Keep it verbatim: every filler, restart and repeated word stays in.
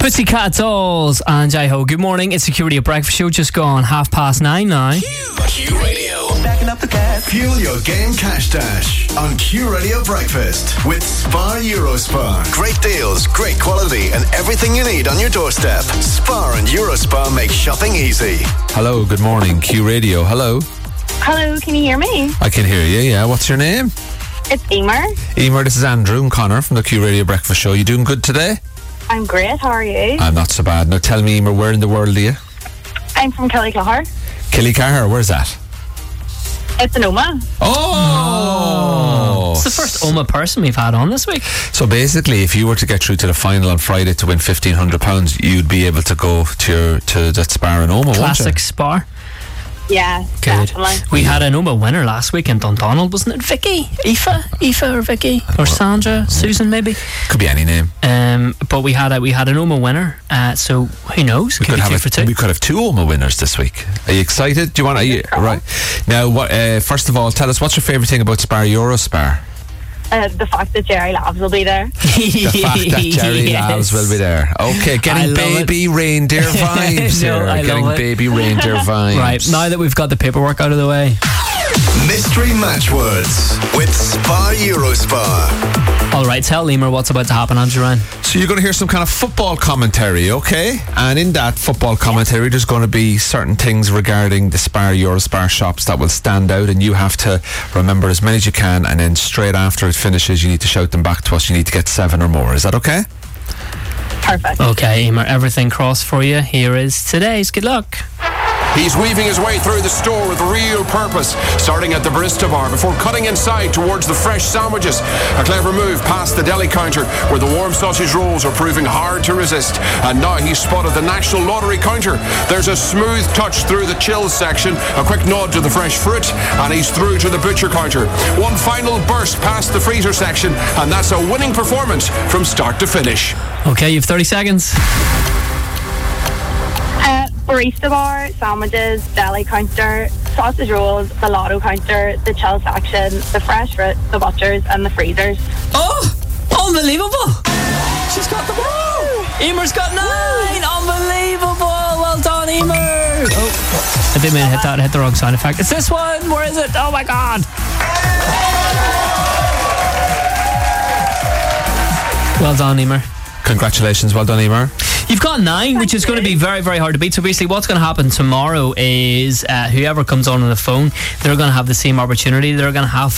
Pussycat Dolls and Jai-Ho. Good morning. It's Security at Breakfast Show. Just gone half past nine now. Q Radio. Backing up the cash. Fuel your game cash dash on Q Radio Breakfast with Spar Eurospar. Great deals, great quality, and everything you need on your doorstep. Spar and Eurospar make shopping easy. Hello, good morning, Q Radio. Hello. Hello, can you hear me? I can hear you, yeah. What's your name? It's Emer. Emer, this is Andrew and Connor from the Q Radio Breakfast Show. You doing good today? I'm great, how are you? I'm not so bad. Now tell me, Emer, where in the world are you? I'm from Killycahar. Killycahar, where's that? It's an Oma. Oh! It's the first Oma person we've had on this week. So basically, if you were to get through to the final on Friday to win fifteen hundred pounds, you'd be able to go to your, to that Spar in Oma, Classic won't you? Spar. Yeah, Good. definitely. We had an Oma winner last week in Dundonald, wasn't it? Vicky? Aoife? Aoife or Vicky? Or Sandra? Susan, maybe? Could be any name. Um, but we had a we had an Oma winner, uh, so who knows? We Could could, be have two a, for two. we could have two Oma winners this week. Are you excited? Do you want? Are you, right now? What? Uh, first of all, tell us what's your favourite thing about Spar Eurospar. Uh, the fact that Jerry Labs will be there. The fact that Jerry Yes. Labs will be there. Okay, I getting love baby reindeer vibes No, here. I love Getting it. baby reindeer vibes. Right, now that we've got the paperwork out of the way. Mystery Match Words with Spar Eurospar. All right, tell Emer what's about to happen, Andrew Ryan. So you're going to hear some kind of football commentary, okay? And in that football commentary, there's going to be certain things regarding the Spar Eurospar shops that will stand out, and you have to remember as many as you can, and then straight after it finishes, you need to shout them back to us. You need to get seven or more. Is that okay? Perfect. Okay, Emer, everything crossed for you. Here is today's. Good luck. He's weaving his way through the store with real purpose, starting at the barista bar before cutting inside towards the fresh sandwiches. A clever move past the deli counter where the warm sausage rolls are proving hard to resist. And now he's spotted the National Lottery counter. There's a smooth touch through the chills section, a quick nod to the fresh fruit, and he's through to the butcher counter. One final burst past the freezer section, and that's a winning performance from start to finish. Okay, you've thirty seconds. Uh, barista bar, sandwiches, deli counter, sausage rolls, the lotto counter, the chill section, the fresh fruit, the butchers, and the freezers. Oh, unbelievable. She's got them all. Emer's got nine. Unbelievable. Well done, Emer. Oh, I didn't mean to hit that. I hit the wrong sound effect. It's this one. Where is it? Oh, my God. Well done, Emer. Congratulations. Well done, Emer. You've got nine, which is going to be very, very hard to beat. So basically what's going to happen tomorrow is uh, whoever comes on on the phone, they're going to have the same opportunity. They're going to have